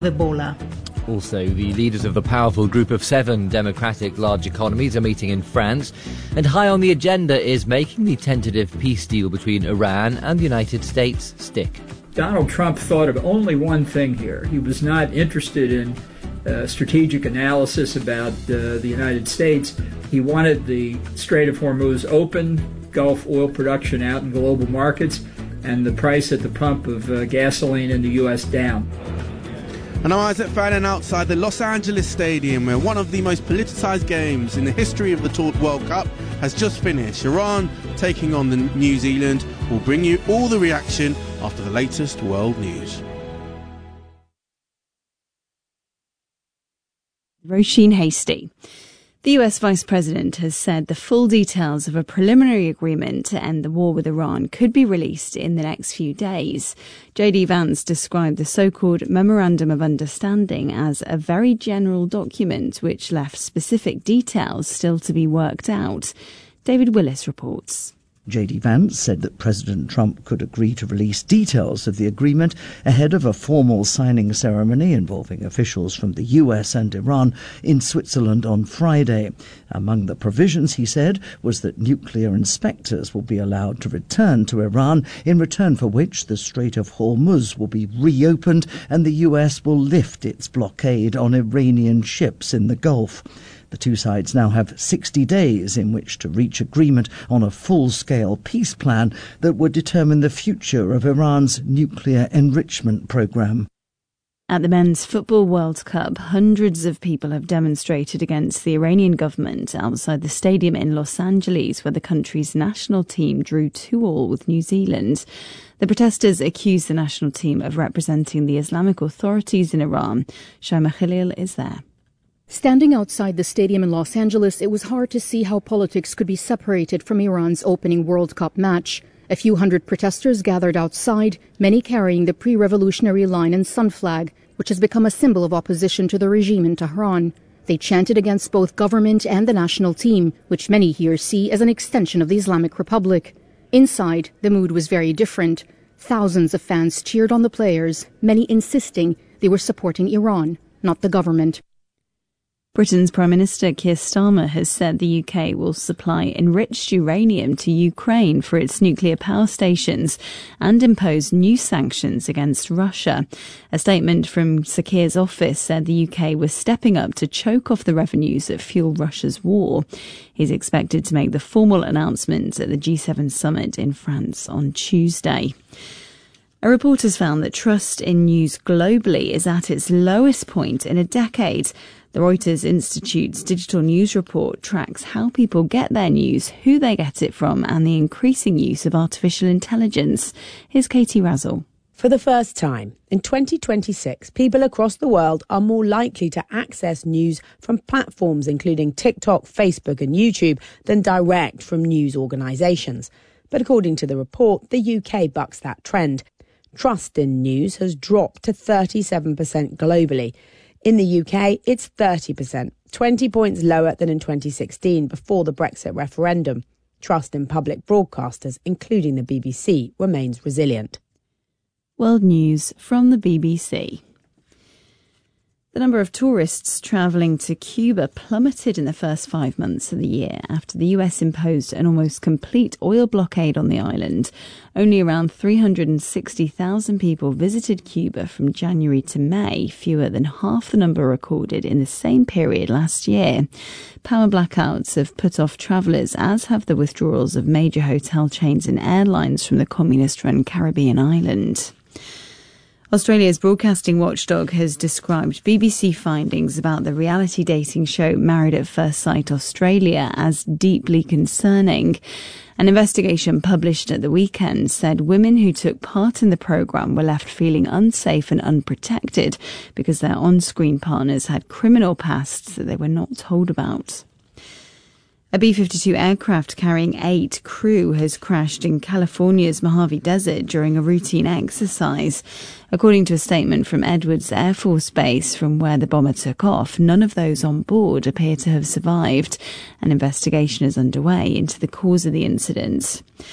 Ebola. Also, the leaders of the powerful Group of 7 democratic large economies are meeting in France, and high on the agenda is making the tentative peace deal between Iran and the United States stick. Donald Trump thought of only one thing here. He was not interested in strategic analysis about the United States. He wanted the Strait of Hormuz open, Gulf oil production out in global markets, and the price at the pump of gasoline in the U.S. down. And I'm Isaac Fannin outside the Los Angeles Stadium, where one of the most politicised games in the history of the World Cup has just finished. Iran taking on New Zealand. Will bring you all the reaction after the latest world news. Roisin Hastie. The US Vice President has said the full details of a preliminary agreement to end the war with Iran could be released in the next few days. J.D. Vance described the so-called Memorandum of Understanding as a very general document which left specific details still to be worked out. David Willis reports. J.D. Vance said that President Trump could agree to release details of the agreement ahead of a formal signing ceremony involving officials from the US and Iran in Switzerland on Friday. Among the provisions, he said, was that nuclear inspectors will be allowed to return to Iran, in return for which the Strait of Hormuz will be reopened and the US will lift its blockade on Iranian ships in the Gulf. The two sides now have 60 days in which to reach agreement on a full-scale peace plan that would determine the future of Iran's nuclear enrichment program. At the Men's Football World Cup, hundreds of people have demonstrated against the Iranian government outside the stadium in Los Angeles, where the country's national team drew 2-2 with New Zealand. The protesters accuse the national team of representing the Islamic authorities in Iran. Shaima Khalil is there. Standing outside the stadium in Los Angeles, it was hard to see how politics could be separated from Iran's opening World Cup match. A few hundred protesters gathered outside, many carrying the pre-revolutionary Lion and Sun flag, which has become a symbol of opposition to the regime in Tehran. They chanted against both government and the national team, which many here see as an extension of the Islamic Republic. Inside, the mood was very different. Thousands of fans cheered on the players, many insisting they were supporting Iran, not the government. Britain's Prime Minister Keir Starmer has said the UK will supply enriched uranium to Ukraine for its nuclear power stations and impose new sanctions against Russia. A statement from Sir Keir's office said the UK was stepping up to choke off the revenues that fuel Russia's war. He's expected to make the formal announcement at the G7 summit in France on Tuesday. A report has found that trust in news globally is at its lowest point in a decade. The Reuters Institute's digital news report tracks how people get their news, who they get it from, and the increasing use of artificial intelligence. Here's Katie Razzle. For the first time, in 2026, people across the world are more likely to access news from platforms including TikTok, Facebook and YouTube than direct from news organisations. But according to the report, the UK bucks that trend. Trust in news has dropped to 37% globally. In the UK, it's 30%, 20 points lower than in 2016 before the Brexit referendum. Trust in public broadcasters, including the BBC, remains resilient. World News from the BBC. The number of tourists travelling to Cuba plummeted in the first 5 months of the year after the US imposed an almost complete oil blockade on the island. Only around 360,000 people visited Cuba from January to May, fewer than half the number recorded in the same period last year. Power blackouts have put off travellers, as have the withdrawals of major hotel chains and airlines from the communist-run Caribbean island. Australia's broadcasting watchdog has described BBC findings about the reality dating show Married at First Sight Australia as deeply concerning. An investigation published at the weekend said women who took part in the programme were left feeling unsafe and unprotected because their on-screen partners had criminal pasts that they were not told about. A B-52 aircraft carrying 8 crew has crashed in California's Mojave Desert during a routine exercise. According to a statement from Edwards Air Force Base, from where the bomber took off, none of those on board appear to have survived. An investigation is underway into the cause of the incident.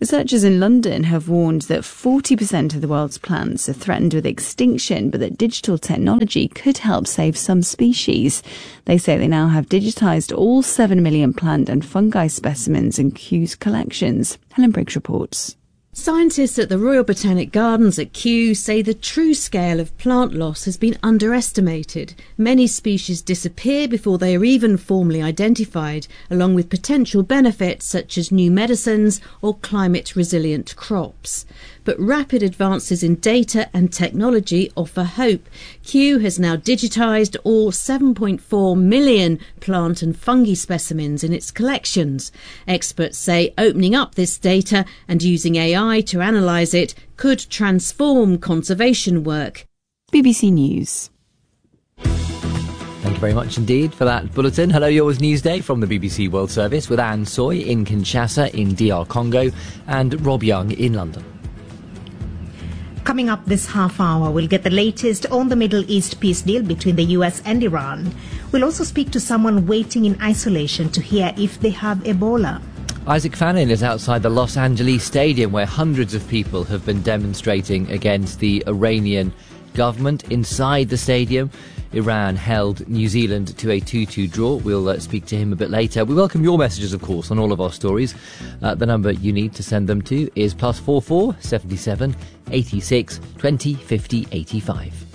Researchers in London have warned that 40% of the world's plants are threatened with extinction, but that digital technology could help save some species. They say they now have digitised all 7 million plant and fungi specimens in Kew's collections. Helen Briggs reports. Scientists at the Royal Botanic Gardens at Kew say the true scale of plant loss has been underestimated. Many species disappear before they are even formally identified, along with potential benefits such as new medicines or climate-resilient crops. But rapid advances in data and technology offer hope. Kew has now digitised all 7.4 million plant and fungi specimens in its collections. Experts say opening up this data and using AI to analyse it could transform conservation work. BBC News. Thank you very much indeed for that bulletin. Hello, yours Newsday from the BBC World Service with Anne Soy in Kinshasa in DR Congo and Rob Young in London. Coming up this half hour, we'll get the latest on the Middle East peace deal between the US and Iran. We'll also speak to someone waiting in isolation to hear if they have Ebola. Isaac Fannin is outside the Los Angeles Stadium where hundreds of people have been demonstrating against the Iranian government. Inside the stadium, Iran held New Zealand to a 2-2 draw. We'll speak to him a bit later. We welcome your messages, of course, on all of our stories. The number you need to send them to is +44 77 86 20 50 85.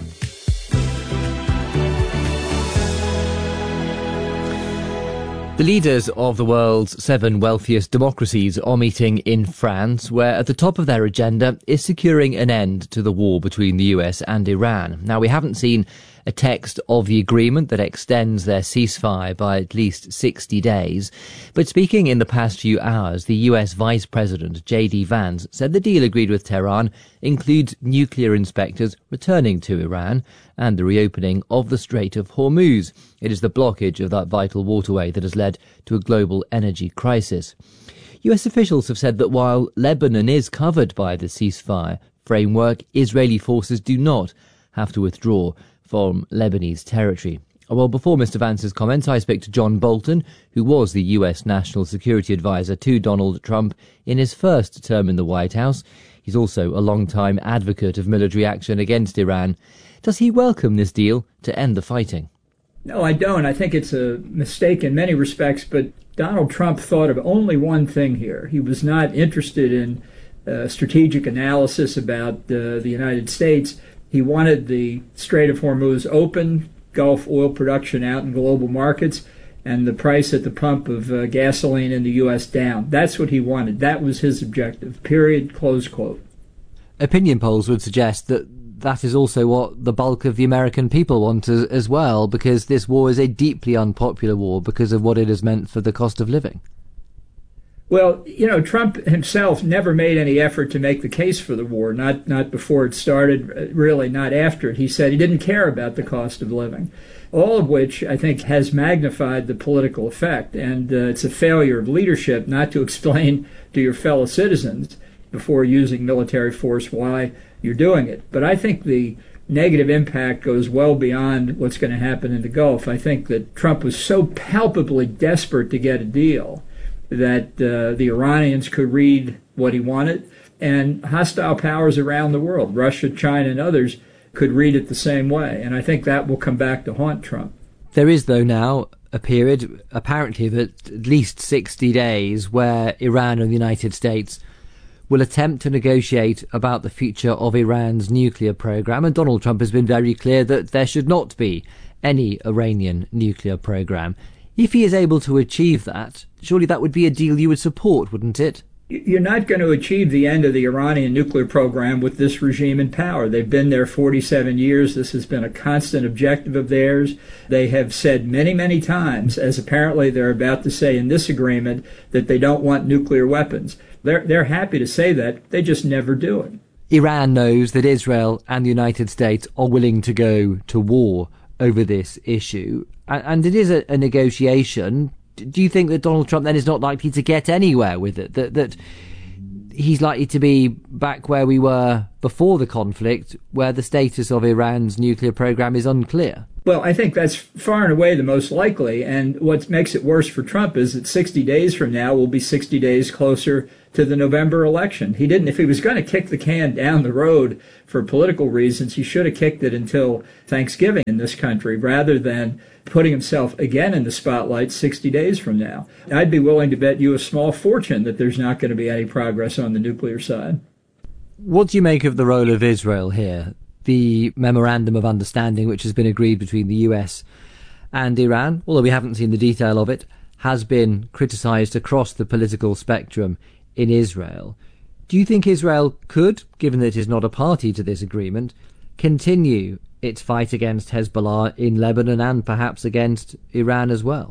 The leaders of the world's 7 wealthiest democracies are meeting in France, where at the top of their agenda is securing an end to the war between the US and Iran. Now, we haven't seen a text of the agreement that extends their ceasefire by at least 60 days. But speaking in the past few hours, the US Vice President J.D. Vance said the deal agreed with Tehran includes nuclear inspectors returning to Iran and the reopening of the Strait of Hormuz. It is the blockage of that vital waterway that has led to a global energy crisis. US officials have said that while Lebanon is covered by the ceasefire framework, Israeli forces do not have to withdraw from Lebanese territory. Well, before Mr. Vance's comments, I spoke to John Bolton, who was the US National Security Advisor to Donald Trump in his first term in the White House. He's also a long-time advocate of military action against Iran. Does he welcome this deal to end the fighting? No, I don't. I think it's a mistake in many respects, but Donald Trump thought of only one thing here. He was not interested in strategic analysis about the United States. He wanted the Strait of Hormuz open, Gulf oil production out in global markets, and the price at the pump of gasoline in the U.S. down. That's what he wanted. That was his objective, period, close quote. Opinion polls would suggest that that is also what the bulk of the American people want as well, because this war is a deeply unpopular war because of what it has meant for the cost of living. Well, Trump himself never made any effort to make the case for the war, not before it started, really not after it. He said he didn't care about the cost of living, all of which I think has magnified the political effect. And it's a failure of leadership not to explain to your fellow citizens before using military force why you're doing it. But I think the negative impact goes well beyond what's going to happen in the Gulf. I think that Trump was so palpably desperate to get a deal that the Iranians could read what he wanted, and hostile powers around the world, Russia, China, and others, could read it the same way. And I think that will come back to haunt Trump. There is, though, now a period, apparently, of at least 60 days where Iran and the United States will attempt to negotiate about the future of Iran's nuclear program. And Donald Trump has been very clear that there should not be any Iranian nuclear program. If he is able to achieve that, surely that would be a deal you would support, wouldn't it? You're not going to achieve the end of the Iranian nuclear program with this regime in power. They've been there 47 years. This has been a constant objective of theirs. They have said many, many times, as apparently they're about to say in this agreement, that they don't want nuclear weapons. They're happy to say that. They just never do it. Iran knows that Israel and the United States are willing to go to war over this issue. And it is a negotiation. Do you think that Donald Trump then is not likely to get anywhere with it? That he's likely to be back where we were before the conflict, where the status of Iran's nuclear program is unclear? Well, I think that's far and away the most likely. And what makes it worse for Trump is that 60 days from now will be 60 days closer to the November election. If he was going to kick the can down the road for political reasons, he should have kicked it until Thanksgiving in this country rather than putting himself again in the spotlight 60 days from now. I'd be willing to bet you a small fortune that there's not going to be any progress on the nuclear side. What do you make of the role of Israel here? The memorandum of understanding which has been agreed between the US and Iran, although we haven't seen the detail of it, has been criticised across the political spectrum in Israel. Do you think Israel could, given that it is not a party to this agreement, continue its fight against Hezbollah in Lebanon and perhaps against Iran as well?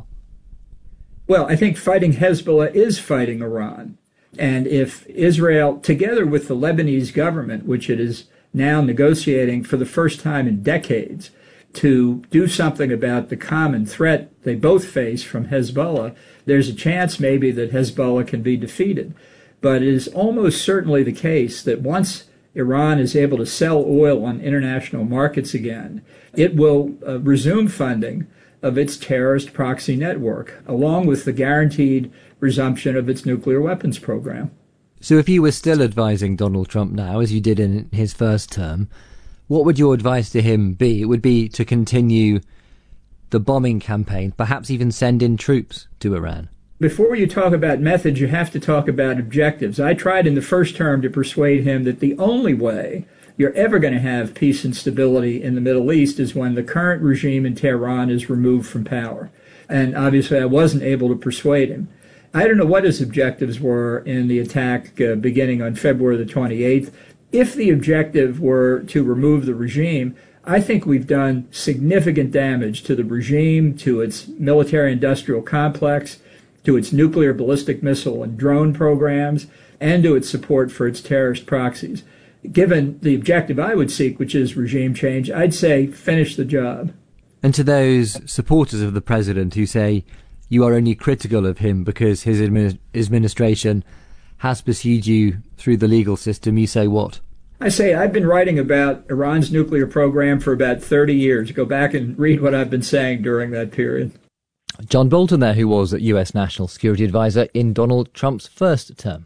Well, I think fighting Hezbollah is fighting Iran. And if Israel, together with the Lebanese government, which it is now negotiating for the first time in decades to do something about the common threat they both face from Hezbollah, there's a chance maybe that Hezbollah can be defeated. But it is almost certainly the case that once Iran is able to sell oil on international markets again, it will resume funding of its terrorist proxy network, along with the guaranteed resumption of its nuclear weapons program. So if you were still advising Donald Trump now, as you did in his first term, what would your advice to him be? It would be to continue the bombing campaign, perhaps even send in troops to Iran. Before you talk about methods, you have to talk about objectives. I tried in the first term to persuade him that the only way you're ever going to have peace and stability in the Middle East is when the current regime in Tehran is removed from power. And obviously I wasn't able to persuade him. I don't know what his objectives were in the attack beginning on February the 28th. If the objective were to remove the regime, I think we've done significant damage to the regime, to its military-industrial complex, to its nuclear, ballistic missile, and drone programs, and to its support for its terrorist proxies. Given the objective I would seek, which is regime change, I'd say finish the job. And to those supporters of the president who say you are only critical of him because his administration has pursued you through the legal system, you say what? I say I've been writing about Iran's nuclear program for about 30 years. Go back and read what I've been saying during that period. John Bolton there, who was US National Security Advisor in Donald Trump's first term.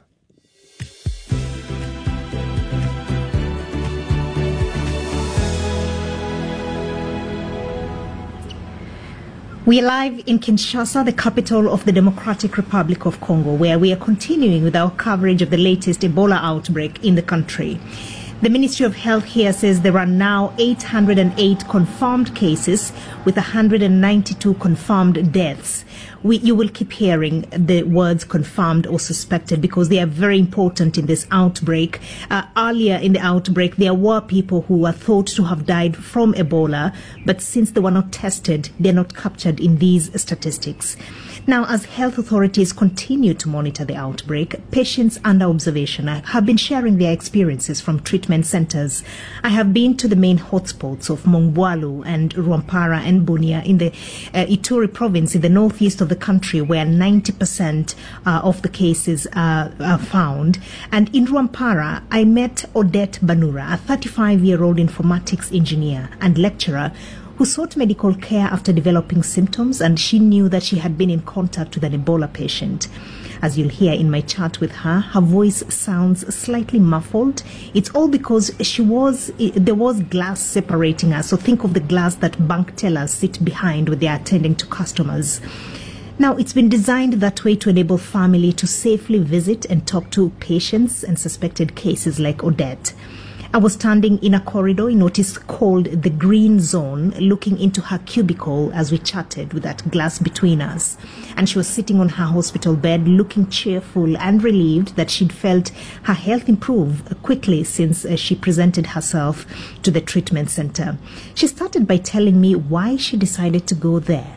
We are live in Kinshasa, the capital of the Democratic Republic of Congo, where we are continuing with our coverage of the latest Ebola outbreak in the country. The Ministry of Health here says there are now 808 confirmed cases with 192 confirmed deaths. You will keep hearing the words confirmed or suspected because they are very important in this outbreak. Earlier in the outbreak, there were people who were thought to have died from Ebola, but since they were not tested, they're not captured in these statistics. Now, as health authorities continue to monitor the outbreak, patients under observation have been sharing their experiences from treatment centers. I have been to the main hotspots of Mongwalu and Rwampara and Bunia in the Ituri province in the northeast of the country, where 90% of the cases are found. And in Rwampara, I met Odette Banura, a 35-year-old informatics engineer and lecturer who sought medical care after developing symptoms, and she knew that she had been in contact with an Ebola patient. As you'll hear in my chat with her, her voice sounds slightly muffled. It's all because there was glass separating us. So think of the glass that bank tellers sit behind when they are attending to customers. Now, it's been designed that way to enable family to safely visit and talk to patients and suspected cases like Odette. I was standing in a corridor in what is called the green zone, looking into her cubicle as we chatted with that glass between us. And she was sitting on her hospital bed, looking cheerful and relieved that she'd felt her health improve quickly since she presented herself to the treatment center. She started by telling me why she decided to go there.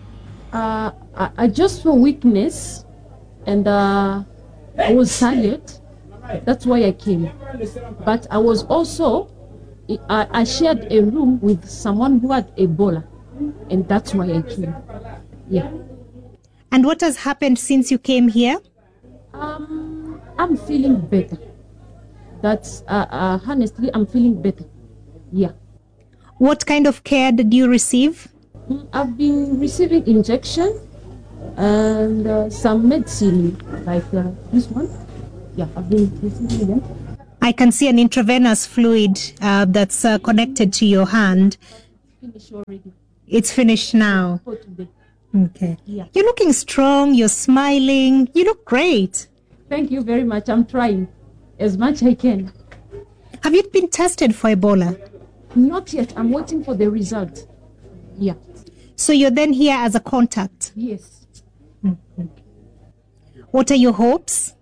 I just felt weakness, and I was tired. That's why I came. But I was also, I shared a room with someone who had Ebola, and that's why I came. Yeah. And what has happened since you came here? I'm feeling better. That's honestly, I'm feeling better. Yeah. What kind of care did you receive? I've been receiving injection and some medicine like this one. Yeah, I've been receiving them. I can see an intravenous fluid that's connected to your hand. Finished already. It's finished now. For today. Okay. Yeah. You're looking strong. You're smiling. You look great. Thank you very much. I'm trying as much I can. Have you been tested for Ebola? Not yet. I'm waiting for the result. Yeah. So you're then here as a contact? Yes. Mm-hmm. What are your hopes?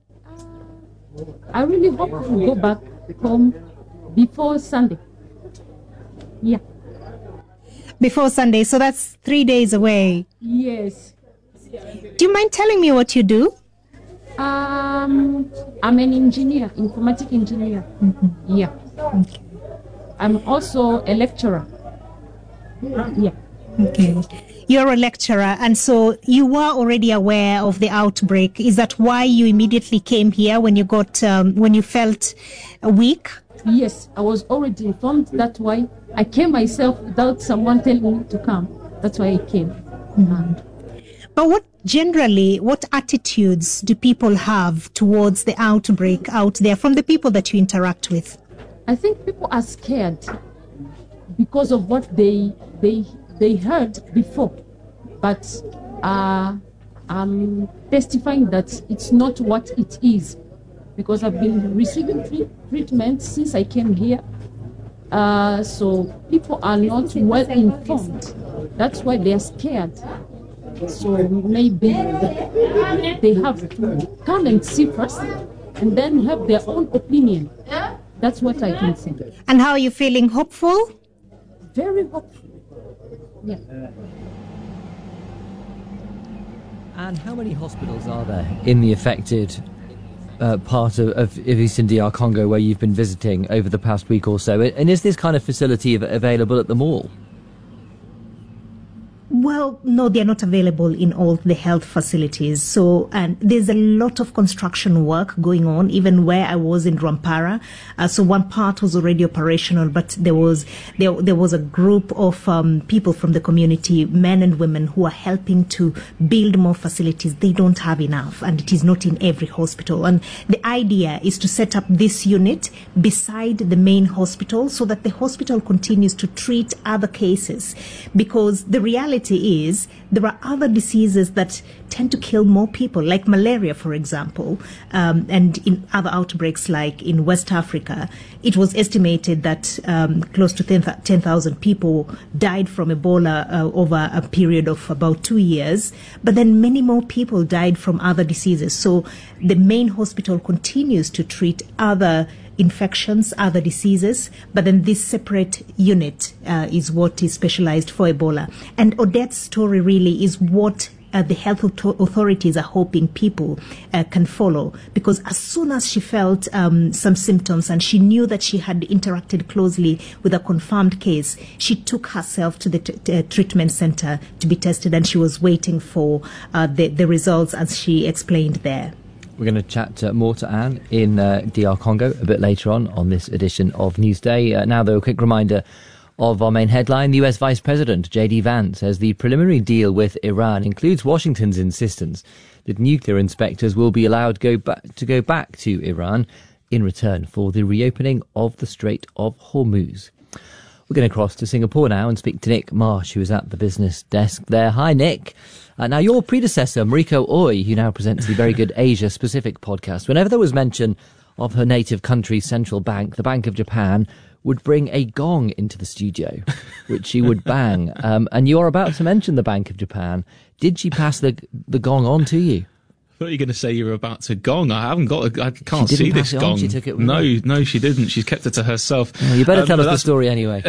I really hope to go back home before Sunday. Yeah. Before Sunday, so that's 3 days away. Yes. Do you mind telling me what you do? I'm an engineer, informatic engineer. Mm-hmm. Yeah. Okay. I'm also a lecturer. Yeah. Okay. You're a lecturer, and so you were already aware of the outbreak. Is that why you immediately came here when you got when you felt weak? Yes, I was already informed. That's why I came myself without someone telling me to come. That's why I came. Mm-hmm. But what attitudes do people have towards the outbreak out there from the people that you interact with? I think people are scared because of what they heard before, but I'm testifying that it's not what it is, because I've been receiving treatment since I came here. So people are not well informed. That's why they are scared. So maybe they have to come and see first and then have their own opinion. That's what I can say. And how are you feeling? Hopeful? Very hopeful. Yeah. And how many hospitals are there in the affected part of Eastern DR Congo where you've been visiting over the past week or so? And is this kind of facility available at the mall? Well, no, they're not available in all the health facilities. So, and there's a lot of construction work going on, even where I was in Rwampara. So one part was already operational, but there was a group of people from the community, men and women, who are helping to build more facilities. They don't have enough, and it is not in every hospital. And the idea is to set up this unit beside the main hospital so that the hospital continues to treat other cases, because the reality is there are other diseases that tend to kill more people, like malaria, for example, and in other outbreaks like in West Africa. It was estimated that close to 10,000 people died from Ebola over a period of about 2 years, but then many more people died from other diseases. So the main hospital continues to treat other infections, other diseases, but then this separate unit is what is specialized for Ebola. And Odette's story really is what the health authorities are hoping people can follow, because as soon as she felt some symptoms and she knew that she had interacted closely with a confirmed case, she took herself to the treatment center to be tested, and she was waiting for the results, as she explained there. We're going to chat more to Anne in DR Congo a bit later on this edition of Newsday. Now, though, a quick reminder of our main headline. The US Vice President, J.D. Vance, says the preliminary deal with Iran includes Washington's insistence that nuclear inspectors will be allowed to go back to Iran in return for the reopening of the Strait of Hormuz. We're going to cross to Singapore now and speak to Nick Marsh, who is at the business desk there. Hi, Nick. Now, your predecessor, Mariko Oi, who now presents the very good Asia-Pacific podcast, whenever there was mention of her native country's central bank, the Bank of Japan, would bring a gong into the studio, which she would bang. And you're about to mention the Bank of Japan. Did she pass the gong on to you? I thought you were going to say you were about to gong. I can't see this gong. She took it with her. No, she didn't. She's kept it to herself. Oh, you better tell us the story anyway.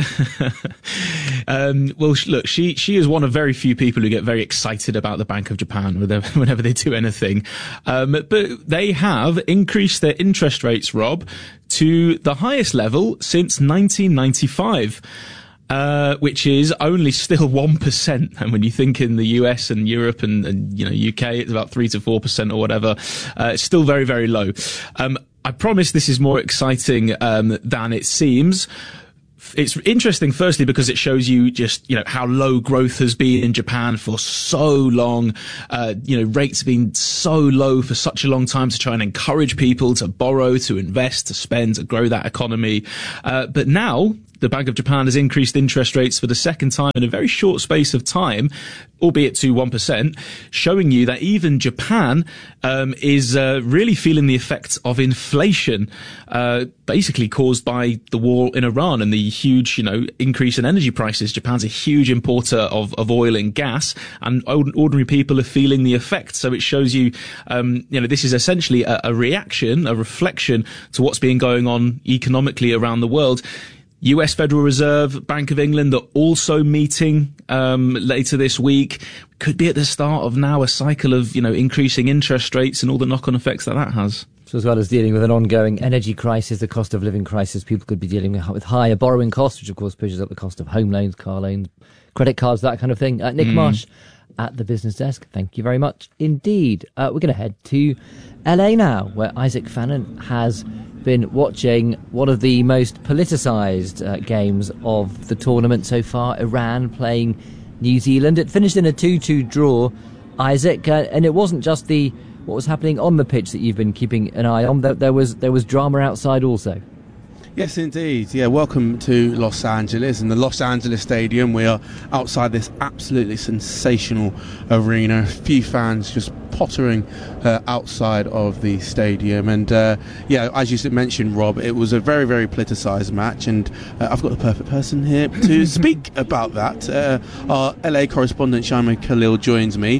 Well, look, she is one of very few people who get very excited about the Bank of Japan whenever they do anything. But they have increased their interest rates, Rob, to the highest level since 1995. Which is only still 1%. And when you think in the US and Europe and UK, it's about 3 to 4% or whatever. It's still very, very low. I promise this is more exciting than it seems. It's interesting, firstly, because it shows you just, how low growth has been in Japan for so long. Rates have been so low for such a long time to try and encourage people to borrow, to invest, to spend, to grow that economy. But now the Bank of Japan has increased interest rates for the second time in a very short space of time, albeit to 1%, showing you that even Japan is really feeling the effects of inflation, basically caused by the war in Iran and the huge, increase in energy prices. Japan's a huge importer of oil and gas, and ordinary people are feeling the effects. So it shows you, this is essentially a reaction, a reflection to what's been going on economically around the world. US Federal Reserve, Bank of England are also meeting later this week. Could be at the start of now a cycle of, increasing interest rates and all the knock-on effects that has. So as well as dealing with an ongoing energy crisis, the cost of living crisis, people could be dealing with higher borrowing costs, which of course pushes up the cost of home loans, car loans, credit cards, that kind of thing. Nick Marsh at the business desk, thank you very much indeed. We're going to head to LA now, where Isaac Fannin has been watching one of the most politicised games of the tournament so far, Iran playing New Zealand. It finished in a 2-2 draw, Isaac, and it wasn't just what was happening on the pitch that you've been keeping an eye on. There was drama outside also. Yes, indeed. Yeah, welcome to Los Angeles. In the Los Angeles Stadium, we are outside this absolutely sensational arena. A few fans just pottering outside of the stadium. And, as you mentioned, Rob, it was a very, very politicised match. And I've got the perfect person here to speak about that. Our LA correspondent, Shaima Khalil, joins me.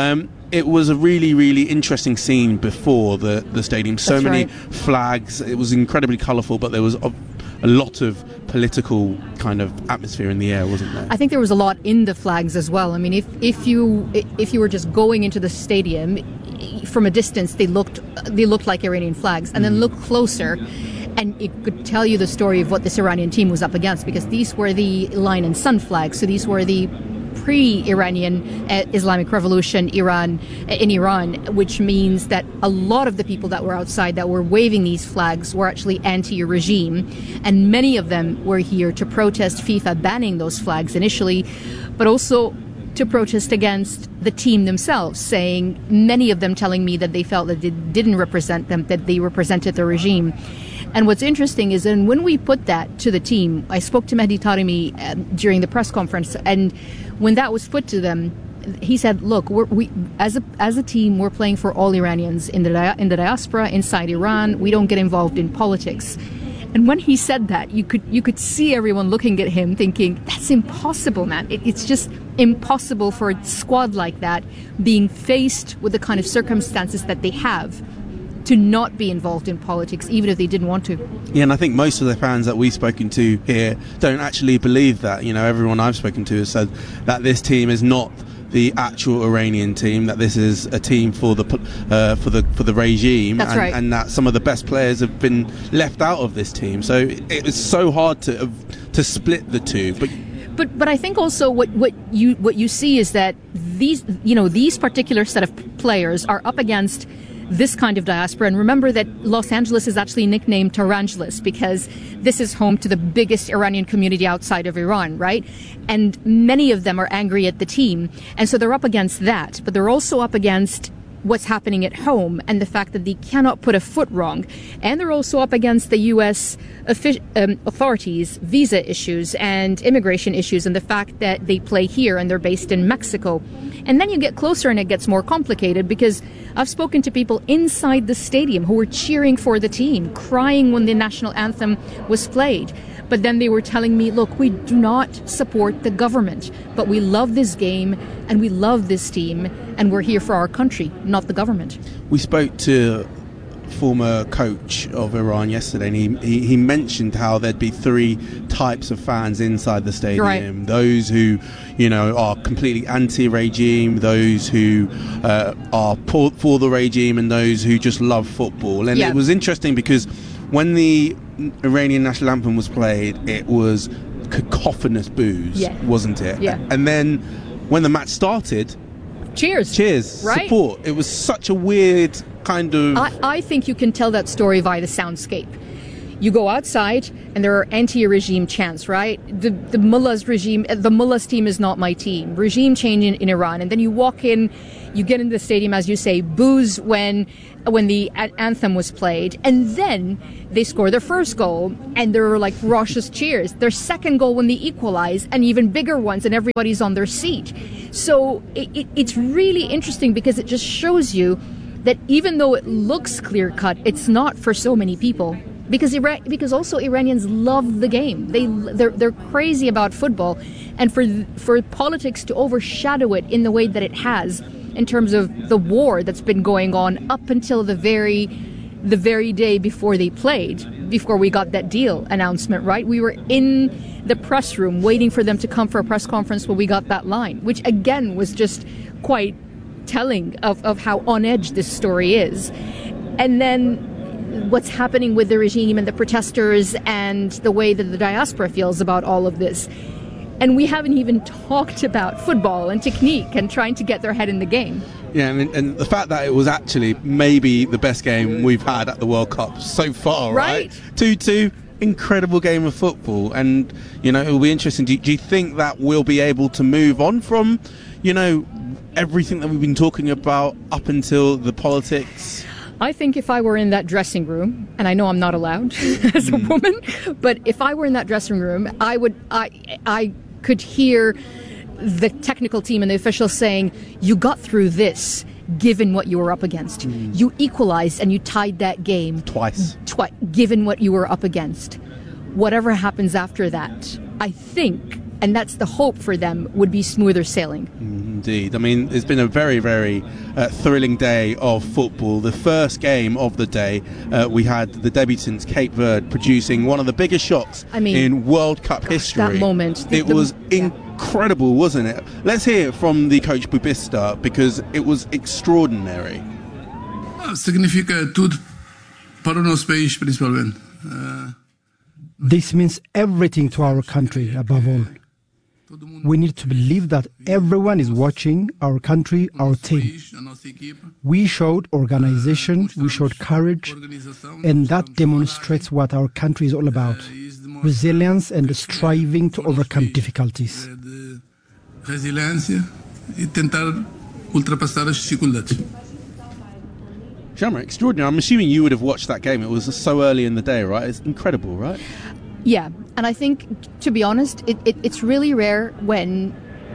It was a really, really interesting scene before the stadium. So That's many right. flags. It was incredibly colourful, but there was a lot of political kind of atmosphere in the air, wasn't there? I think there was a lot in the flags as well. I mean, if you were just going into the stadium from a distance, they looked like Iranian flags, and then look closer, and it could tell you the story of what this Iranian team was up against, because these were the Lion and Sun flags. So these were the pre-Iranian Islamic Revolution in Iran, which means that a lot of the people that were outside that were waving these flags were actually anti-regime, and many of them were here to protest FIFA banning those flags initially, but also to protest against the team themselves, saying, many of them telling me that they felt that they didn't represent them, that they represented the regime. And what's interesting is that when we put that to the team, I spoke to Mehdi Taremi during the press conference, and when that was put to them, he said, look, we as a team, we're playing for all Iranians in the diaspora, inside Iran. We don't get involved in politics. And when he said that, you could see everyone looking at him thinking, that's impossible, man. It's just impossible for a squad like that, being faced with the kind of circumstances that they have, to not be involved in politics, even if they didn't want to. Yeah, and I think most of the fans that we've spoken to here don't actually believe that. Everyone I've spoken to has said that this team is not the actual Iranian team, that this is a team for the regime. That's right. And that some of the best players have been left out of this team. So it was so hard to split the two. But I think also what you see is that these particular set of players are up against this kind of diaspora. And remember that Los Angeles is actually nicknamed Tehrangeles because this is home to the biggest Iranian community outside of Iran, right? And many of them are angry at the team. And so they're up against that. But they're also up against what's happening at home and the fact that they cannot put a foot wrong. And they're also up against the U.S. Authorities, visa issues and immigration issues, and the fact that they play here and they're based in Mexico. And then you get closer and it gets more complicated, because I've spoken to people inside the stadium who were cheering for the team, crying when the national anthem was played. But then they were telling me, look, we do not support the government, but we love this game and we love this team, and we're here for our country, not the government. We spoke to former coach of Iran yesterday, and he mentioned how there'd be three types of fans inside the stadium. Right. Those who, are completely anti-regime, those who are for the regime, and those who just love football. And It was interesting because when the Iranian national anthem was played, it was cacophonous boos, wasn't it? Yeah. And then when the match started, cheers, right? Support. It was such a weird kind of... I think you can tell that story via the soundscape. You go outside and there are anti-regime chants, right? The mullah's regime, the mullah's team is not my team. Regime change in Iran. And then you walk in, you get into the stadium, as you say, boos when the anthem was played. And then they score their first goal and there are like raucous cheers. Their second goal when they equalize, and even bigger ones, and everybody's on their seat. So it's really interesting because it just shows you that even though it looks clear-cut, it's not for so many people. Because also Iranians love the game. They're crazy about football, and for politics to overshadow it in the way that it has, in terms of the war that's been going on up until the very day before they played, before we got that deal announcement, right? We were in the press room waiting for them to come for a press conference when we got that line, which again was just quite telling of how on edge this story is. And then what's happening with the regime and the protesters and the way that the diaspora feels about all of this. And we haven't even talked about football and technique and trying to get their head in the game. Yeah, and the fact that it was actually maybe the best game we've had at the World Cup so far, right? 2-2, incredible game of football. And, you know, it'll be interesting. Do you think that we'll be able to move on from, you know, everything that we've been talking about up until the politics? I think if I were in that dressing room, and I know I'm not allowed as a woman, but if I were in that dressing room, I could hear the technical team and the officials saying, you got through this given what you were up against. You equalized and you tied that game. Twice. Given what you were up against. Whatever happens after that, I think, and that's the hope for them, would be smoother sailing. Indeed. I mean, it's been a very, very thrilling day of football. The first game of the day, we had the debutants, Cape Verde, producing one of the biggest shocks in World Cup history. That moment. It was incredible, wasn't it? Let's hear it from the coach Bubista, because it was extraordinary. Significa tudo para o nosso país, principalmente. This means everything to our country, above all. We need to believe that everyone is watching our country, our team. We showed organization, we showed courage, and that demonstrates what our country is all about. Resilience and striving to overcome difficulties. Resiliência e tentar ultrapassar as dificuldades. Shamra, extraordinary. I'm assuming you would have watched that game. It was so early in the day, right? It's incredible, right? Yeah, and I think, to be honest, it's really rare when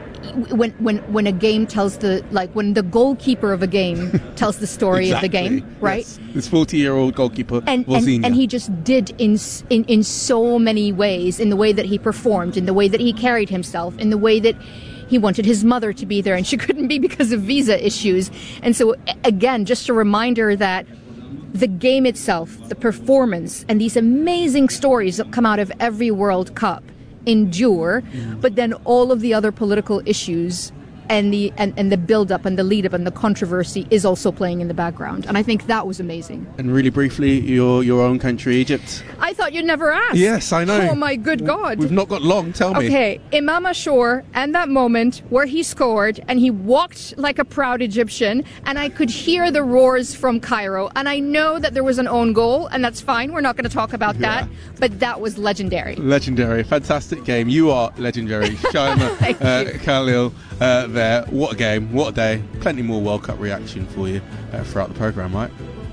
a game tells when the goalkeeper of a game tells the story of the game, right? Yes. This 40-year-old goalkeeper, and he just did in so many ways, in the way that he performed, in the way that he carried himself, in the way that he wanted his mother to be there and she couldn't be because of visa issues. And so, again, just a reminder that the game itself, the performance, and these amazing stories that come out of every World Cup endure, but then all of the other political issues and the build-up and the lead-up and the controversy is also playing in the background. And I think that was amazing. And really briefly, your own country, Egypt. I thought you'd never ask. Yes, I know. Oh, my good God. We've not got long, tell me. Okay, Imam Ashur, and that moment where he scored, and he walked like a proud Egyptian, and I could hear the roars from Cairo. And I know that there was an own goal, and that's fine. We're not going to talk about that. But that was legendary. Legendary. Fantastic game. You are legendary. Shaima Khalil there. What a game. What a day. Plenty more World Cup reaction for you throughout the programme, right?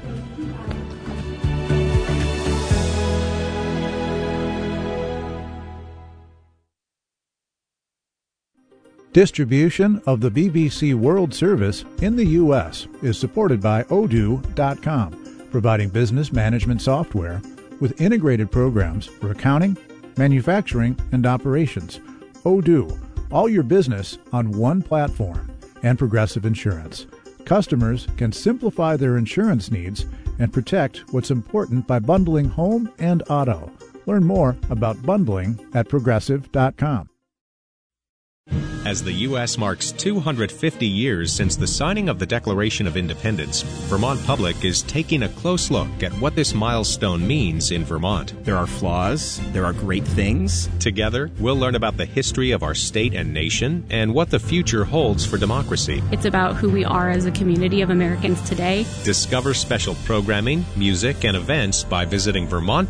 Distribution of the BBC World Service in the U.S. is supported by Odoo.com, providing business management software with integrated programs for accounting, manufacturing, and operations. Odoo, all your business on one platform. And Progressive Insurance. Customers can simplify their insurance needs and protect what's important by bundling home and auto. Learn more about bundling at Progressive.com. As the U.S. marks 250 years since the signing of the Declaration of Independence, Vermont Public is taking a close look at what this milestone means in Vermont. There are flaws, there are great things. Together, we'll learn about the history of our state and nation and what the future holds for democracy. It's about who we are as a community of Americans today. Discover special programming, music, and events by visiting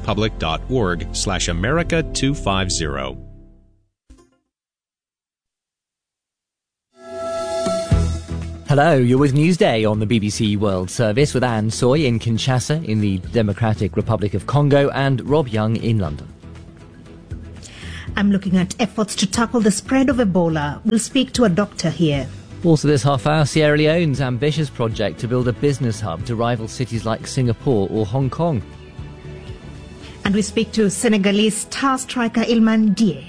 vermontpublic.org/America250. Hello, you're with Newsday on the BBC World Service with Anne Soy in Kinshasa in the Democratic Republic of Congo and Rob Young in London. I'm looking at efforts to tackle the spread of Ebola. We'll speak to a doctor here. Also this half hour, Sierra Leone's ambitious project to build a business hub to rival cities like Singapore or Hong Kong. And we speak to Senegalese star striker Iliman Ndiaye.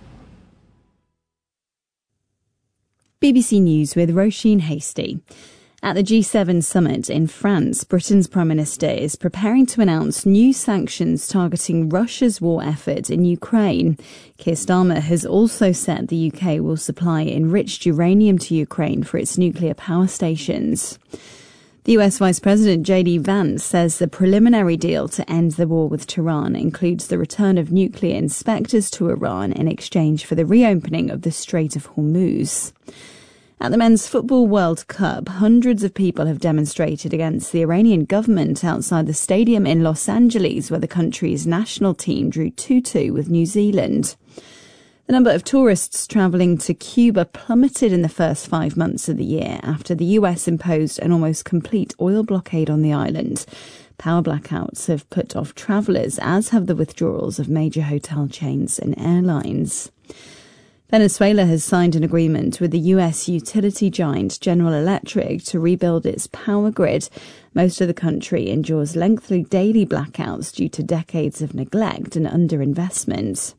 BBC News with Roisin Hasty. At the G7 summit in France, Britain's Prime Minister is preparing to announce new sanctions targeting Russia's war effort in Ukraine. Keir Starmer has also said the UK will supply enriched uranium to Ukraine for its nuclear power stations. The US Vice President J.D. Vance says the preliminary deal to end the war with Tehran includes the return of nuclear inspectors to Iran in exchange for the reopening of the Strait of Hormuz. At the Men's Football World Cup, hundreds of people have demonstrated against the Iranian government outside the stadium in Los Angeles, where the country's national team drew 2-2 with New Zealand. The number of tourists travelling to Cuba plummeted in the first 5 months of the year after the US imposed an almost complete oil blockade on the island. Power blackouts have put off travellers, as have the withdrawals of major hotel chains and airlines. Venezuela has signed an agreement with the US utility giant General Electric to rebuild its power grid. Most of the country endures lengthy daily blackouts due to decades of neglect and underinvestment.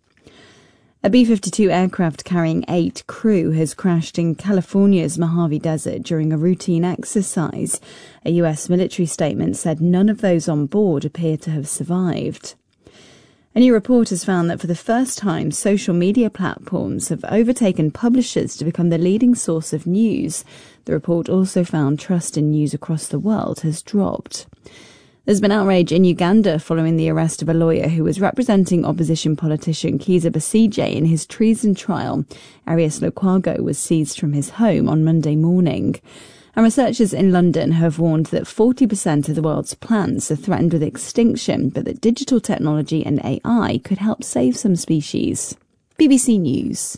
A B-52 aircraft carrying 8 crew has crashed in California's Mojave Desert during a routine exercise. A US military statement said none of those on board appear to have survived. A new report has found that for the first time, social media platforms have overtaken publishers to become the leading source of news. The report also found trust in news across the world has dropped. There's been outrage in Uganda following the arrest of a lawyer who was representing opposition politician Kizza Besigye in his treason trial. Arias Lukwago was seized from his home on Monday morning. And researchers in London have warned that 40% of the world's plants are threatened with extinction, but that digital technology and AI could help save some species. BBC News.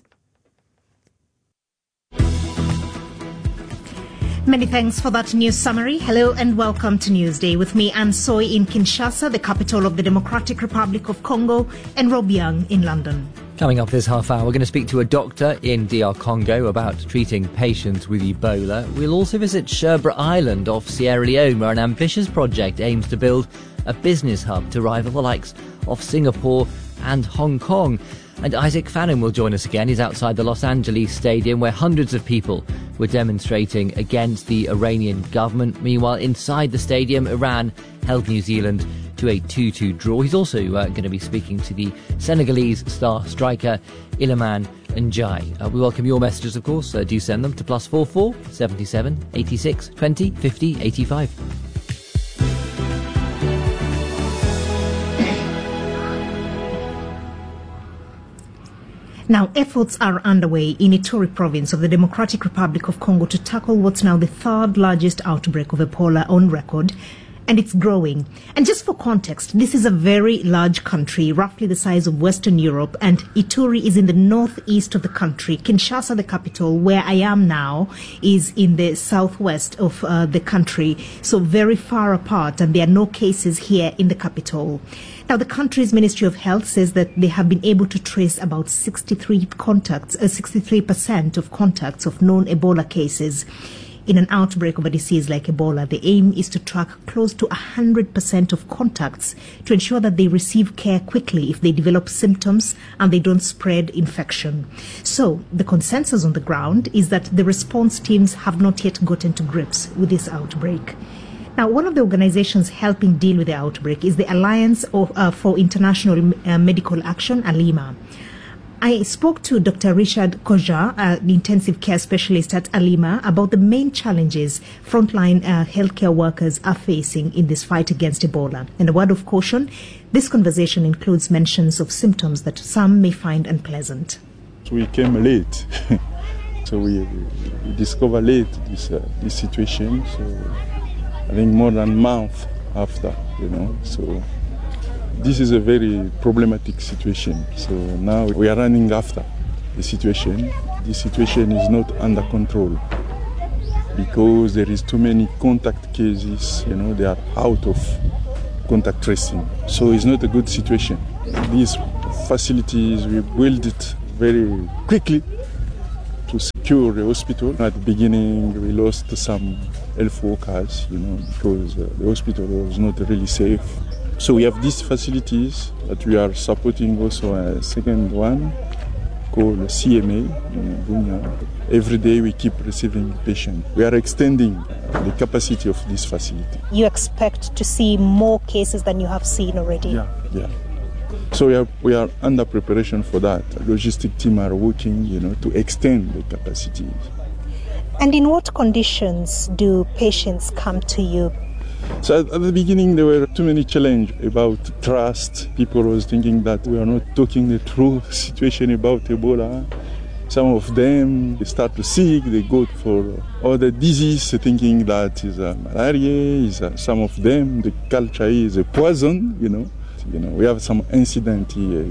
Many thanks for that news summary. Hello and welcome to Newsday with me, Anne Soy in Kinshasa, the capital of the Democratic Republic of Congo, and Rob Young in London. Coming up this half hour, we're going to speak to a doctor in DR Congo about treating patients with Ebola. We'll also visit Sherbra Island off Sierra Leone, where an ambitious project aims to build a business hub to rival the likes of Singapore and Hong Kong. And Isaac Fannin will join us again. He's outside the Los Angeles Stadium, where hundreds of people were demonstrating against the Iranian government. Meanwhile, inside the stadium, Iran held New Zealand to a 2-2 draw. He's also going to be speaking to the Senegalese star striker Iliman Ndiaye. We welcome your messages, of course. Do send them to +44 77 86 20 50 85. Now, efforts are underway in Ituri province of the Democratic Republic of Congo to tackle what's now the third largest outbreak of Ebola on record, and it's growing. And just for context, this is a very large country, roughly the size of Western Europe, and Ituri is in the northeast of the country. Kinshasa, the capital, where I am now, is in the southwest of the country, so very far apart, and there are no cases here in the capital. Now, the country's Ministry of Health says that they have been able to trace about 63% of contacts of known Ebola cases. In an outbreak of a disease like Ebola, the aim is to track close to 100% of contacts to ensure that they receive care quickly if they develop symptoms and they don't spread infection. So, the consensus on the ground is that the response teams have not yet gotten to grips with this outbreak. Now, one of the organizations helping deal with the outbreak is the Alliance for International Medical Action, ALIMA. I spoke to Dr. Richard Koja, an intensive care specialist at Alima, about the main challenges frontline healthcare workers are facing in this fight against Ebola. And a word of caution, this conversation includes mentions of symptoms that some may find unpleasant. We came late, so we discovered late this situation, so I think more than a month after, so this is a very problematic situation. So now we are running after the situation. This situation is not under control because there is too many contact cases, they are out of contact tracing. So it's not a good situation. These facilities, we built it very quickly to secure the hospital. At the beginning, we lost some health workers, because the hospital was not really safe. So we have these facilities that we are supporting also a second one called CMA in Bunia. Every day we keep receiving patients. We are extending the capacity of this facility. You expect to see more cases than you have seen already? Yeah. So we are under preparation for that. Logistic team are working, to extend the capacities. And in what conditions do patients come to you? So at the beginning there were too many challenges about trust. People was thinking that we are not talking the true situation about Ebola. Some of them they start to sick, they go for other disease thinking that is malaria, some of them the culture is a poison, we have some incident here,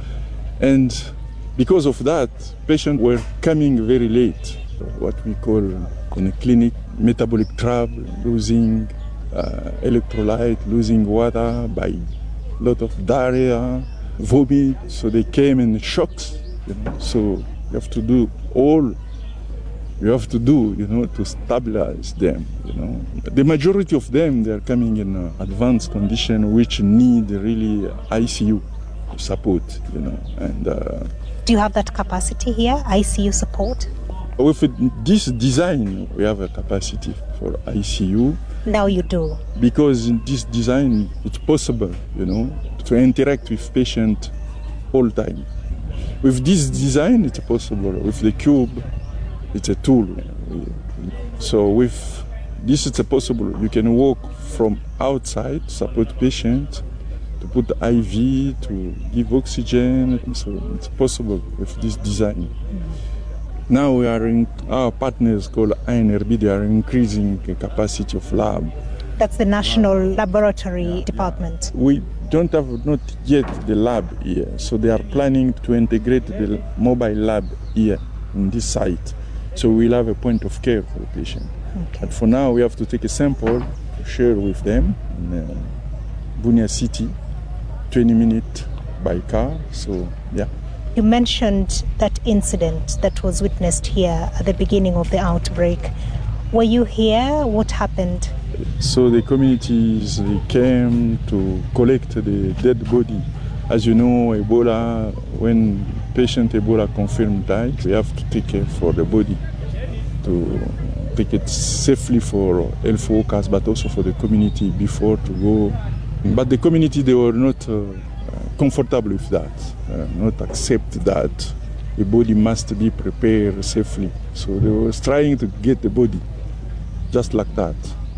And because of that, patients were coming very late. What we call in a clinic metabolic trouble, losing electrolyte, losing water by a lot of diarrhea, vomit. So they came in shocks. So you have to do all you have to do, to stabilize them. The majority of them, they are coming in advanced condition which need really ICU support. And do you have that capacity here, ICU support? With this design, we have a capacity for ICU. Now you do. Because in this design, it's possible, to interact with patient all the time. With this design, it's possible. With the cube, it's a tool. So with this, it's possible. You can work from outside, support patient, to put IV, to give oxygen. So it's possible with this design. Now we are our partners called INRB, they are increasing the capacity of lab. That's the National Laboratory Department. We don't have not yet the lab here, so they are planning to integrate the mobile lab here in this site. So we'll have a point of care for the patient. Okay. But for now, we have to take a sample to share with them in Bunia City, 20 minutes by car. So, yeah. You mentioned that incident that was witnessed here at the beginning of the outbreak. Were you here? What happened? So the communities, they came to collect the dead body. As you know, Ebola, when patient Ebola confirmed died, we have to take care for the body, to take it safely for health workers, but also for the community before to go. But the community, they were not comfortable with that, not accept that the body must be prepared safely. So they were trying to get the body just like that.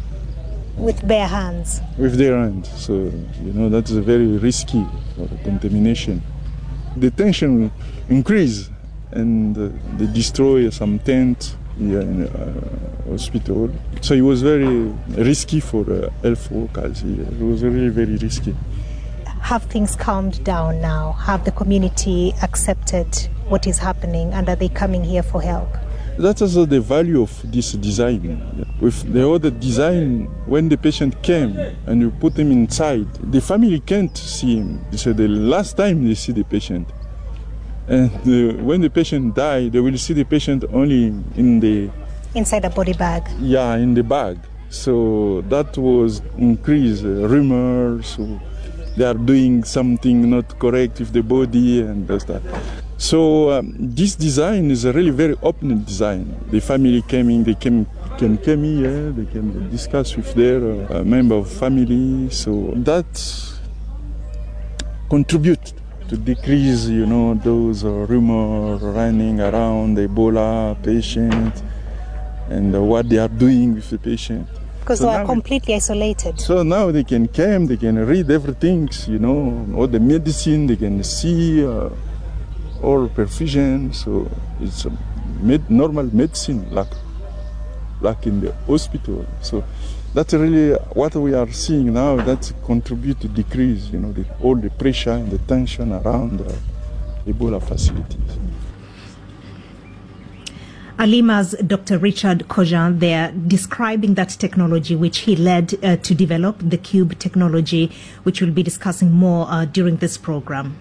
With bare hands? With their hands. So, that's very risky for contamination. The tension increase and they destroy some tent here in the hospital. So it was very risky for health workers here. It was really very risky. Have things calmed down now? Have the community accepted what is happening, and are they coming here for help? That's also the value of this design. With the other design, when the patient came and you put him inside, the family can't see him. This is the last time they see the patient. And when the patient dies, they will see the patient only inside a body bag. Yeah, in the bag. So that was increased rumors. So they are doing something not correct with the body and that. So this design is a really very open design. The family can come here, they can discuss with their member of family. So that contribute to to decrease, those rumors running around Ebola patient and what they are doing with the patient. Because they are completely isolated. So now they can come, they can read everything, all the medicine, they can see all perfusion. So it's normal medicine, like in the hospital. So that's really what we are seeing now. That contribute to decrease, all the pressure and the tension around the Ebola facilities. Alima's Dr. Richard Kojan there describing that technology which he led to develop, the Cube technology, which we'll be discussing more during this program.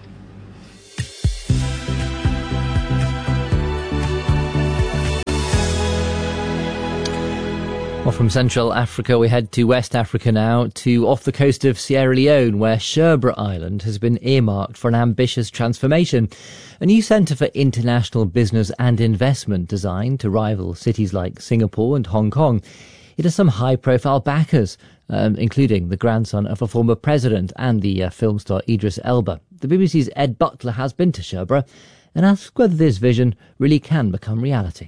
Well, from Central Africa, we head to West Africa now, to off the coast of Sierra Leone, where Sherbro Island has been earmarked for an ambitious transformation. A new centre for international business and investment designed to rival cities like Singapore and Hong Kong. It has some high-profile backers, including the grandson of a former president and the film star Idris Elba. The BBC's Ed Butler has been to Sherbro and asked whether this vision really can become reality.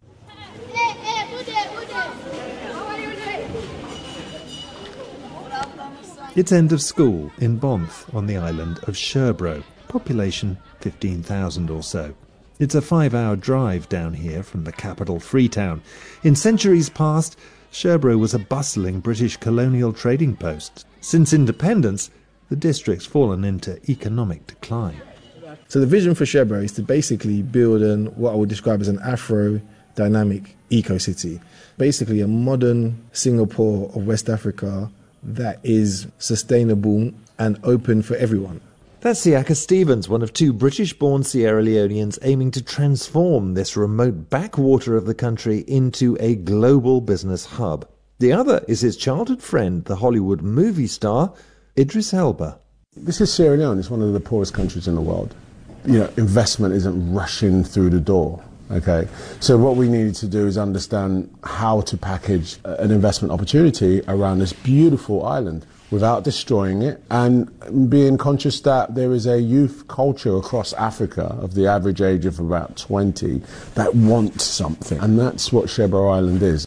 It's end of school in Bonth on the island of Sherbro, population 15,000 or so. It's a 5-hour drive down here from the capital Freetown. In centuries past, Sherbro was a bustling British colonial trading post. Since independence, the district's fallen into economic decline. So the vision for Sherbro is to basically build what I would describe as an Afro-dynamic eco-city. Basically a modern Singapore of West Africa that is sustainable and open for everyone. That's Siaka Stevens, one of 2 British-born Sierra Leoneans aiming to transform this remote backwater of the country into a global business hub. The other is his childhood friend, the Hollywood movie star, Idris Elba. This is Sierra Leone. It's one of the poorest countries in the world. Investment isn't rushing through the door. Okay, so what we needed to do is understand how to package an investment opportunity around this beautiful island without destroying it, and being conscious that there is a youth culture across Africa of the average age of about 20 that wants something, and that's what Sherbro Island is.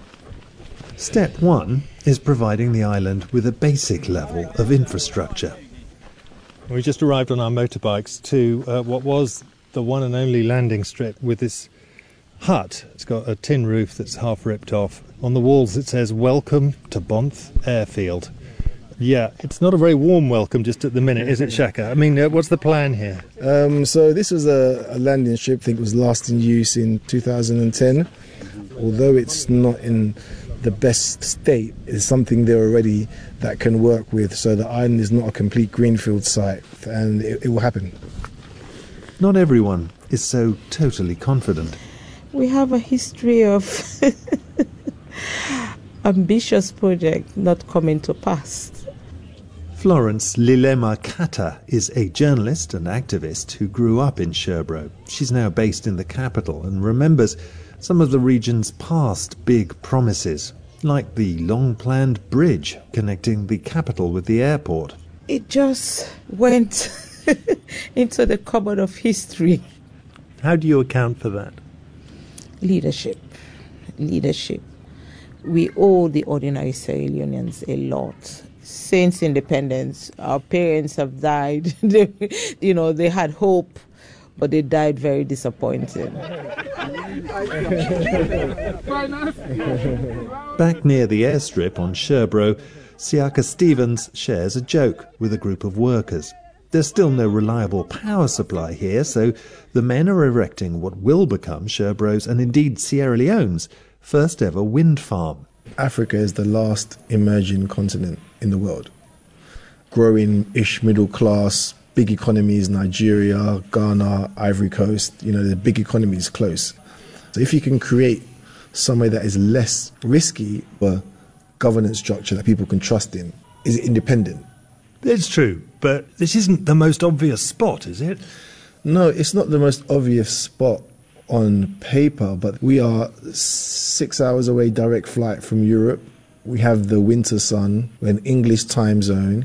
Step 1 is providing the island with a basic level of infrastructure. We just arrived on our motorbikes to what was the one and only landing strip with this hut. It's got a tin roof that's half ripped off. On the walls it says, "Welcome to Bonth Airfield." Yeah, it's not a very warm welcome just at the minute, is it, Shaka? I mean, what's the plan here? So this was a landing strip. I think it was last in use in 2010. Although it's not in the best state, it's something there already that can work with. So the island is not a complete greenfield site, and it will happen. Not everyone is so totally confident. We have a history of ambitious projects not coming to pass. Florence Lilema Kata is a journalist and activist who grew up in Sherbro. She's now based in the capital and remembers some of the region's past big promises, like the long-planned bridge connecting the capital with the airport. It just went into the cupboard of history. How do you account for that? Leadership. We owe the ordinary Sierra Leoneans a lot. Since independence, our parents have died. They had hope, but they died very disappointed. Back near the airstrip on Sherbro, Siaka Stevens shares a joke with a group of workers. There's still no reliable power supply here, so the men are erecting what will become Sherbro's and indeed Sierra Leone's first ever wind farm. Africa is the last emerging continent in the world. Growing-ish middle class, big economies, Nigeria, Ghana, Ivory Coast, the big economies close. So if you can create somewhere that is less risky, a governance structure that people can trust in, is independent. It's true, but this isn't the most obvious spot, is it? No, it's not the most obvious spot on paper, but we are 6 hours away direct flight from Europe. We have the winter sun, we're an English time zone.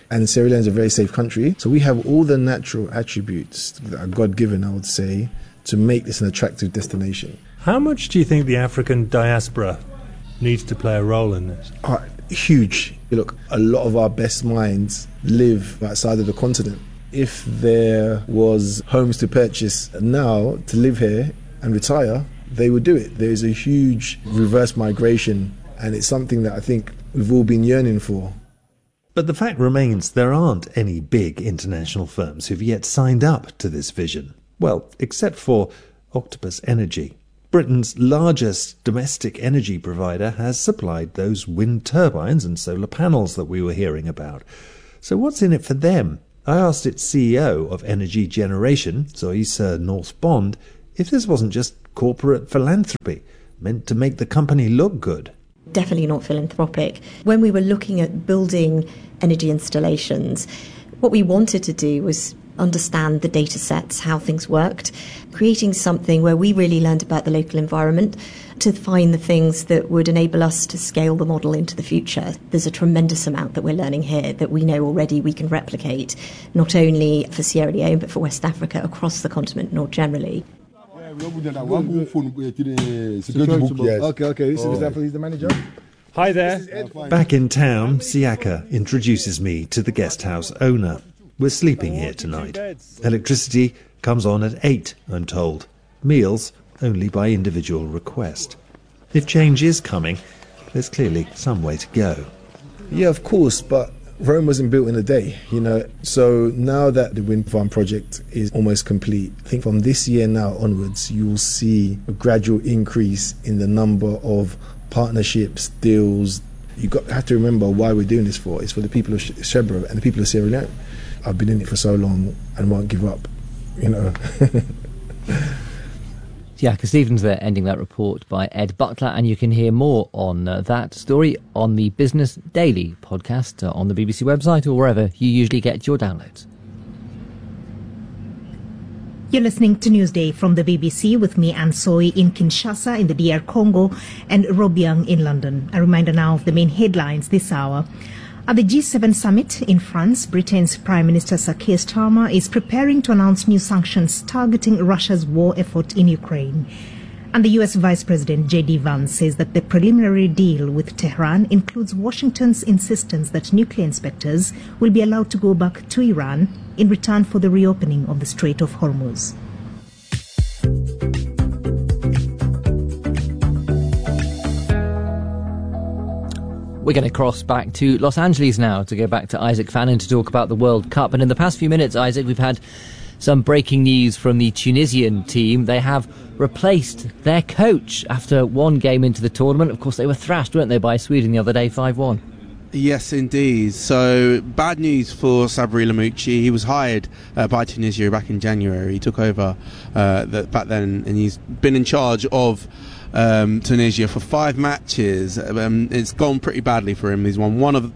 And Sierra Leone is a very safe country. So we have all the natural attributes that are God-given, I would say, to make this an attractive destination. How much do you think the African diaspora needs to play a role in this? Huge. Look, a lot of our best minds live outside of the continent. If there was homes to purchase now to live here and retire, they would do it. There is a huge reverse migration, and it's something that I think we've all been yearning for. But the fact remains there aren't any big international firms who've yet signed up to this vision. Well, except for Octopus Energy. Britain's largest domestic energy provider has supplied those wind turbines and solar panels that we were hearing about. So what's in it for them? I asked its CEO of Energy Generation, Zoisa North Bond, if this wasn't just corporate philanthropy meant to make the company look good. Definitely not philanthropic. When we were looking at building energy installations, what we wanted to do was understand the data sets, how things worked, creating something where we really learned about the local environment to find the things that would enable us to scale the model into the future. There's a tremendous amount that we're learning here that we know already we can replicate, not only for Sierra Leone, but for West Africa, across the continent more generally. Okay, he's the manager. Hi there. Back in town, Siaka introduces me to the guest house owner. We're sleeping here tonight. Electricity comes on at 8, I'm told. Meals only by individual request. If change is coming, there's clearly some way to go. Yeah, of course, but Rome wasn't built in a day, So now that the wind farm project is almost complete, I think from this year now onwards, you will see a gradual increase in the number of partnerships, deals. You have to remember why we're doing this for. It's for the people of Shebro and the people of Sierra Leone. I've been in it for so long and won't give up, Siaka Stevens there, ending that report by Ed Butler, and you can hear more on that story on the Business Daily podcast on the BBC website or wherever you usually get your downloads. You're listening to Newsday from the BBC with me, Anne Soy, in Kinshasa in the DR Congo and Rob Young in London. A reminder now of the main headlines this hour. At the G7 summit in France, Britain's Prime Minister Sir Keir Starmer is preparing to announce new sanctions targeting Russia's war effort in Ukraine. And the US Vice President J.D. Vance says that the preliminary deal with Tehran includes Washington's insistence that nuclear inspectors will be allowed to go back to Iran in return for the reopening of the Strait of Hormuz. We're going to cross back to Los Angeles now to go back to Isaac Fannin to talk about the World Cup. And in the past few minutes, Isaac, we've had some breaking news from the Tunisian team. They have replaced their coach after one game into the tournament. Of course, they were thrashed, weren't they, by Sweden the other day, 5-1. Yes, indeed. So, bad news for Sabri Lamouchi. He was hired by Tunisia back in January. He took over back then, and he's been in charge of Tunisia for 5 matches. It's gone pretty badly for him. He's won one of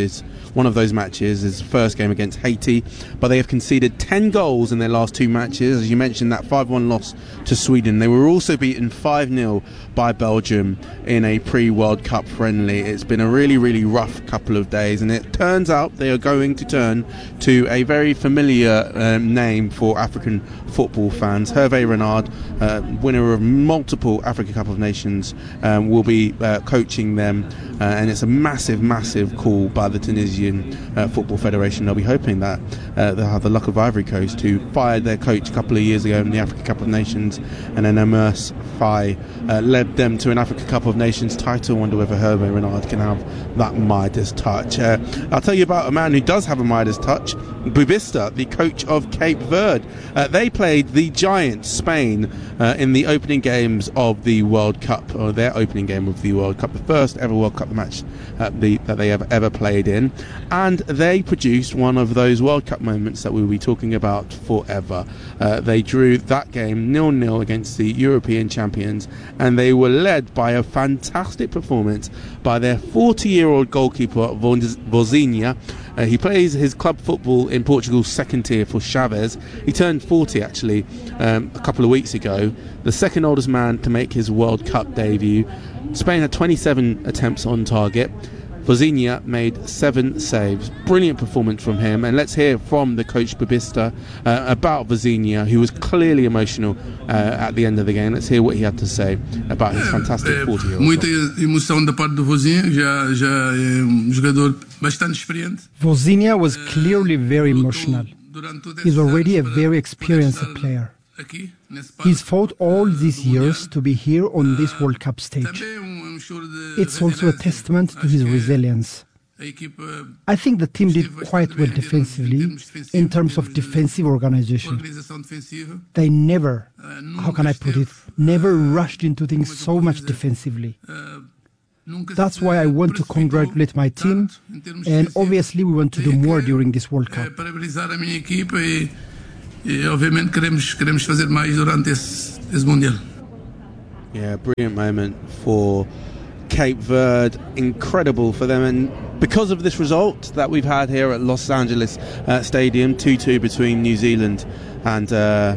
those matches, his first game against Haiti, but they have conceded 10 goals in their last 2 matches. As you mentioned, that 5-1 loss to Sweden. They were also beaten 5-0 by Belgium in a pre-World Cup friendly. It's been a really, really rough couple of days, and it turns out they are going to turn to a very familiar name for African football fans. Hervé Renard, winner of multiple Africa Cup of Nations, will be coaching them, and it's a massive, massive call by the Tunisian Football Federation. They'll be hoping that they'll have the luck of Ivory Coast, who fired their coach a couple of years ago in the Africa Cup of Nations, and then Amos Faye led them to an Africa Cup of Nations title. I wonder whether Hervé Renard can have that Midas touch. I'll tell you about a man who does have a Midas touch, Bubista, the coach of Cape Verde. They played the giant Spain in the opening games of the World Cup, or their opening game of the World Cup, the first ever World Cup match that they have ever played in, and they produced one of those World Cup moments that we'll be talking about forever. They drew that game 0-0 against the European champions, and they were led by a fantastic performance by their 40-year-old goalkeeper Vozinha. He plays his club football in Portugal's second tier for Chaves. He turned 40 actually a couple of weeks ago, the second oldest man to make his World Cup debut. Spain had 27 attempts on target, Vozinha made 7 saves. Brilliant performance from him. And let's hear from the coach Babista about Vozinha, who was clearly emotional at the end of the game. Let's hear what he had to say about his fantastic 40-year-old. Muita emoção da parte do Vozinha, já é jogador bastante experiente. Vozinha was clearly very emotional. He's already a very experienced player. He's fought all these years to be here on this World Cup stage. It's also a testament to his resilience. I think the team did quite well defensively in terms of defensive organization. They never, how can I put it, never rushed into things so much defensively. That's why I want to congratulate my team, and obviously we want to do more during this World Cup. E obviamente queremos fazer mais durante esse Mundial. Yeah, brilliant moment for Cape Verde, incredible for them, and because of this result that we've had here at Los Angeles Stadium, 2-2 between New Zealand and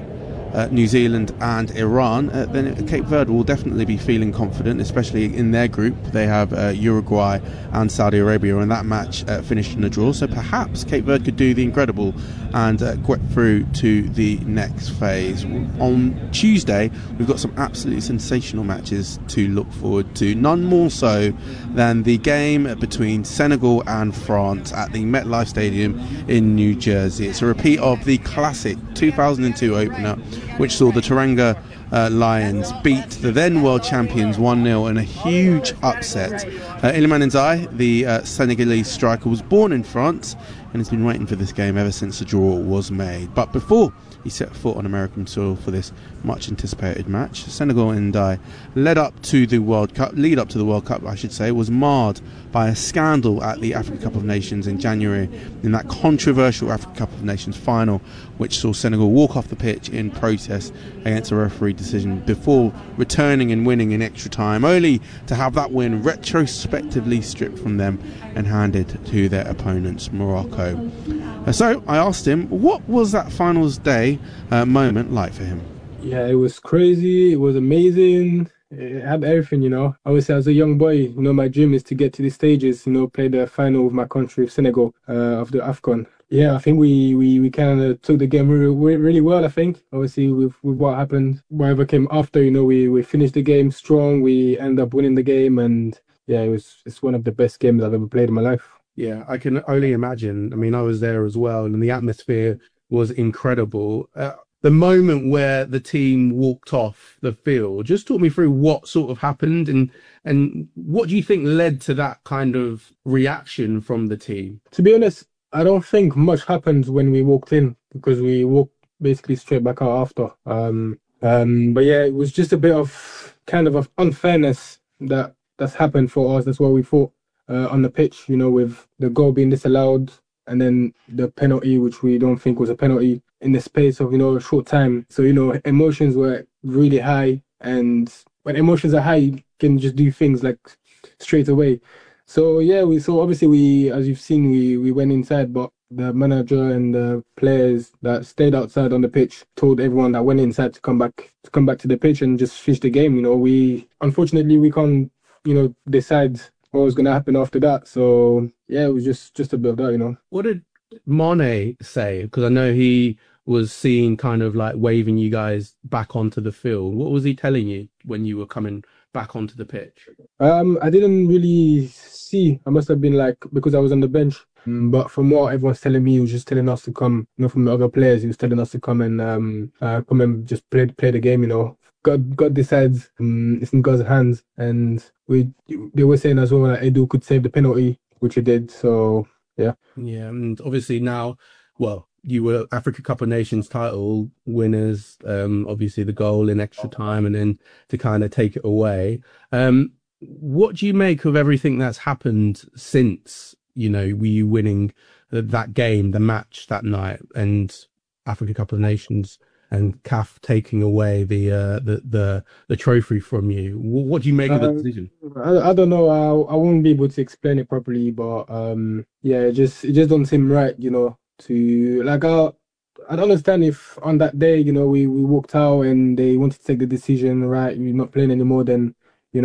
Iran, then Cape Verde will definitely be feeling confident, especially in their group. They have Uruguay and Saudi Arabia, and that match finished in a draw, so perhaps Cape Verde could do the incredible and get through to the next phase. On Tuesday, we've got some absolutely sensational matches to look forward to, none more so than the game between Senegal and France at the MetLife Stadium in New Jersey. It's a repeat of the classic 2002 opener, which saw the Teranga Lions beat the then world champions 1-0 in a huge upset. Iliman Ndiaye, the Senegalese striker, was born in France and has been waiting for this game ever since the draw was made. But before he set foot on American soil for this much anticipated match, Senegal and Ndiaye lead up to the World Cup, was marred by a scandal at the Africa Cup of Nations in January, in that controversial Africa Cup of Nations final, which saw Senegal walk off the pitch in protest against a referee decision before returning and winning in extra time, only to have that win retrospectively stripped from them and handed to their opponents, Morocco. So I asked him, what was that finals day moment like for him? Yeah, it was crazy. It was amazing. It had everything, you know. Obviously, as a young boy, you know, my dream is to get to the stages, you know, play the final with my country, Senegal, of the AFCON. Yeah, I think we kind of took the game really well, I think. Obviously, with what happened, whatever came after, you know, we finished the game strong. We ended up winning the game, and yeah, it's one of the best games I've ever played in my life. Yeah, I can only imagine. I mean, I was there as well, and the atmosphere was incredible. The moment where the team walked off the field, just talk me through what sort of happened and what do you think led to that kind of reaction from the team? To be honest, I don't think much happened when we walked in, because we walked basically straight back out after. But yeah, it was just a bit of kind of unfairness that's happened for us. That's what we thought on the pitch, you know, with the goal being disallowed and then the penalty, which we don't think was a penalty, in the space of, you know, a short time. So, you know, emotions were really high, and when emotions are high, you can just do things like straight away. So yeah, obviously as you've seen, we went inside, but the manager and the players that stayed outside on the pitch told everyone that went inside to come back to the pitch and just finish the game. You know, unfortunately we can't, you know, decide what was going to happen after that. So yeah, it was just a bit of that, you know. What did Mane say? Because I know he was seen kind of like waving you guys back onto the field. What was he telling you when you were coming back onto the pitch? I didn't really see. I must have been because I was on the bench. But from what everyone's telling me, he was just telling us to come, you know, from the other players, he was telling us to come and just play the game, you know. God decides, it's in God's hands, and they were saying as well that Edu could save the penalty, which he did. So yeah. Yeah, and obviously now, well, you were Africa Cup of Nations title winners, obviously the goal in extra time and then to kind of take it away. What do you make of everything that's happened since, you know, you winning that game, the match that night, and Africa Cup of Nations and CAF taking away the trophy from you? What do you make of the decision? I don't know. I won't be able to explain it properly, but yeah, it just don't seem right, you know. To I don't understand if on that day, you know, we walked out and they wanted to take the decision, right, we're not playing anymore, then, you know,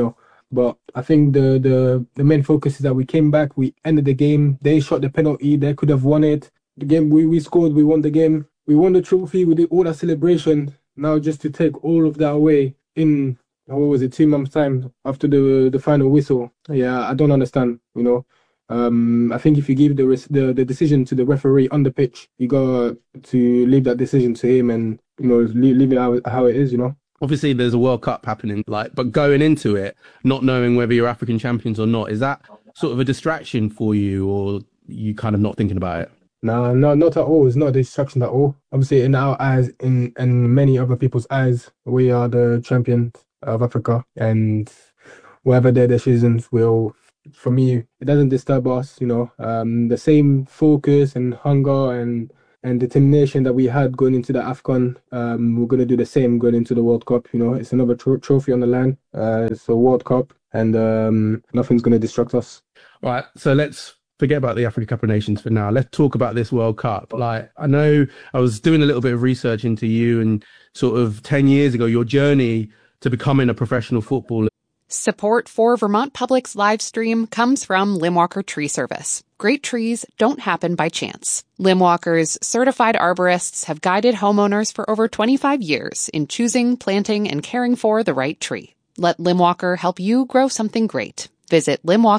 But I think the main focus is that we came back, we ended the game. They shot the penalty, they could have won it. The game, we scored, we won the game. We won the trophy, we did all that celebration. Now just to take all of that away in, 2 months' time after the final whistle. Yeah, I don't understand, I think if you give the decision to the referee on the pitch, you got to leave that decision to him and, leave it how it is, Obviously, there's a World Cup happening, but going into it, not knowing whether you're African champions or not, is that sort of a distraction for you, or you kind of not thinking about it? No, not at all. It's not a distraction at all. Obviously, in our eyes, and many other people's eyes, we are the champions of Africa, and whatever their decisions will. For me, it doesn't disturb us. The same focus and hunger and determination that we had going into the AFCON, we're going to do the same going into the World Cup. It's another trophy on the line. It's a World Cup, and nothing's going to distract us. All right, so let's forget about the Africa Cup of Nations for now. Let's talk about this World Cup. I know I was doing a little bit of research into you and sort of 10 years ago, your journey to becoming a professional footballer. Support for Vermont Public's live stream comes from Limwalker Tree Service. Great trees don't happen by chance. Limwalker's certified arborists have guided homeowners for over 25 years in choosing, planting, and caring for the right tree. Let Limwalker help you grow something great. Visit Limwalker